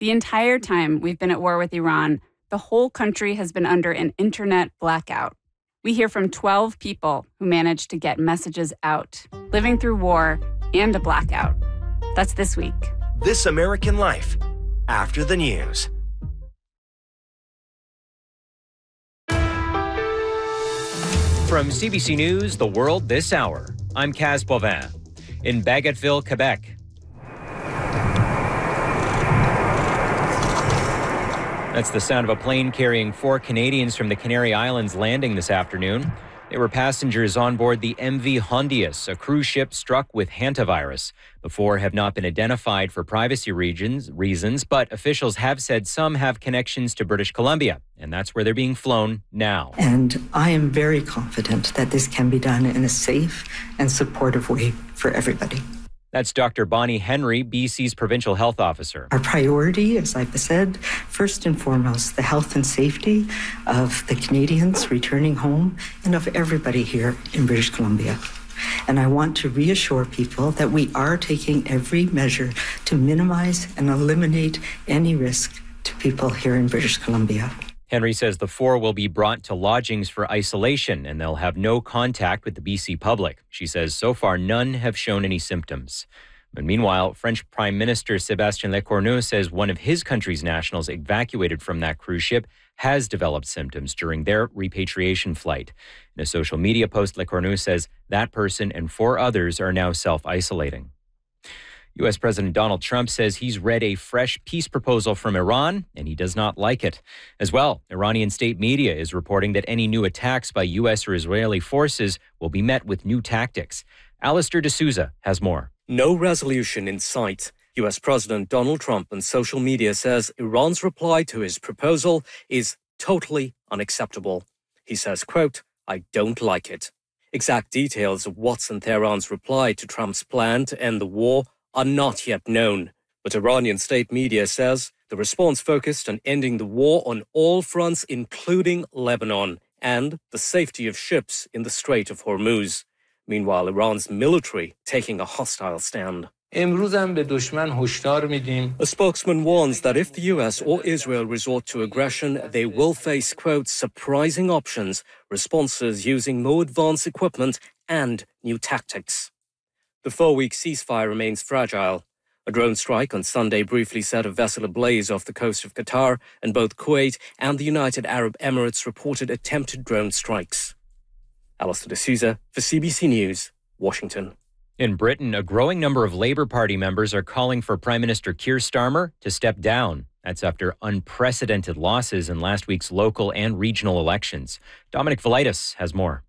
The entire time we've been at war with Iran, the whole country has been under an internet blackout. We hear from 12 people who managed to get messages out, living through war and a blackout. That's this week. This American Life, after the news. From CBC News, The World This Hour, I'm Kaz Bovin. In Bagotville, Quebec. That's the sound of a plane carrying 4 Canadians from the Canary Islands landing this afternoon. They were passengers on board the MV Hondius, a cruise ship struck with hantavirus. The 4 have not been identified for privacy reasons, but officials have said some have connections to British Columbia, and that's where they're being flown now. And I am very confident that this can be done in a safe and supportive way for everybody. That's Dr. Bonnie Henry, BC's provincial health officer. Our priority, as I've said, first and foremost, the health and safety of the Canadians returning home and of everybody here in British Columbia. And I want to reassure people that we are taking every measure to minimize and eliminate any risk to people here in British Columbia. Henry says the 4 will be brought to lodgings for isolation and they'll have no contact with the BC public. She says so far none have shown any symptoms. But meanwhile, French Prime Minister Sébastien Lecornu says one of his country's nationals evacuated from that cruise ship has developed symptoms during their repatriation flight. In a social media post, Lecornu says that person and 4 others are now self-isolating. U.S. President Donald Trump says he's read a fresh peace proposal from Iran, and he does not like it. As well, Iranian state media is reporting that any new attacks by U.S. or Israeli forces will be met with new tactics. Alistair D'Souza has more. No resolution in sight. U.S. President Donald Trump on social media says Iran's reply to his proposal is totally unacceptable. He says, quote, "I don't like it." Exact details of what's in Tehran's reply to Trump's plan to end the war are not yet known. But Iranian state media says the response focused on ending the war on all fronts, including Lebanon, and the safety of ships in the Strait of Hormuz. Meanwhile, Iran's military taking a hostile stand. A spokesman warns that if the US or Israel resort to aggression, they will face, quote, surprising options, responses using more advanced equipment and new tactics. The 4-week ceasefire remains fragile. A drone strike on Sunday briefly set a vessel ablaze off the coast of Qatar, and both Kuwait and the United Arab Emirates reported attempted drone strikes. Alistair D'Souza for CBC News, Washington. In Britain, a growing number of Labour Party members are calling for Prime Minister Keir Starmer to step down. That's after unprecedented losses in last week's local and regional elections. Dominic Velitis has more.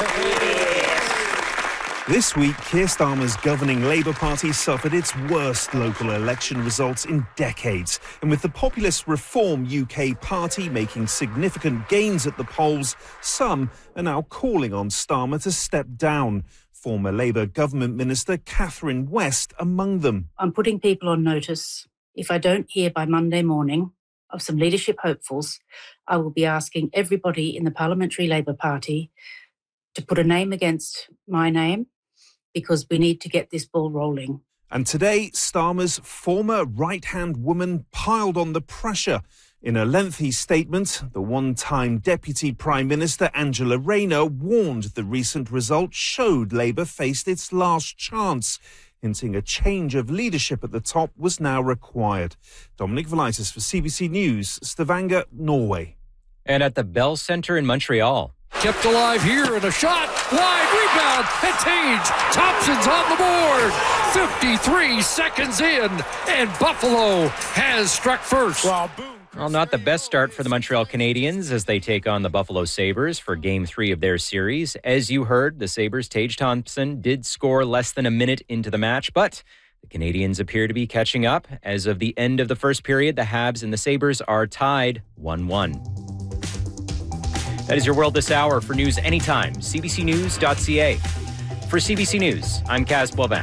This week, Keir Starmer's governing Labour Party suffered its worst local election results in decades. And with the populist Reform UK party making significant gains at the polls, some are now calling on Starmer to step down. Former Labour government minister Catherine West among them. I'm putting people on notice. If I don't hear by Monday morning of some leadership hopefuls, I will be asking everybody in the Parliamentary Labour Party to put a name against my name, because we need to get this ball rolling. And today, Starmer's former right-hand woman piled on the pressure. In a lengthy statement, the one-time Deputy Prime Minister Angela Rayner warned the recent result showed Labour faced its last chance, hinting a change of leadership at the top was now required. Dominic Velitis for CBC News, Stavanger, Norway. And at the Bell Centre in Montreal. Kept alive here and a shot. Wide rebound. And Tage Thompson's on the board. 53 seconds in. And Buffalo has struck first. Well, not the best start for the Montreal Canadiens as they take on the Buffalo Sabres for Game 3 of their series. As you heard, the Sabres' Tage Thompson did score less than a minute into the match, but the Canadiens appear to be catching up. As of the end of the first period, the Habs and the Sabres are tied 1-1. That is your World This Hour. For news anytime, cbcnews.ca. For CBC News, I'm Kaz Bovin.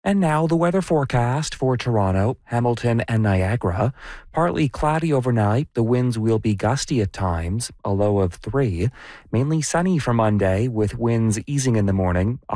And now the weather forecast for Toronto, Hamilton, and Niagara. Partly cloudy overnight. The winds will be gusty at times, a low of 3. Mainly sunny for Monday with winds easing in the morning.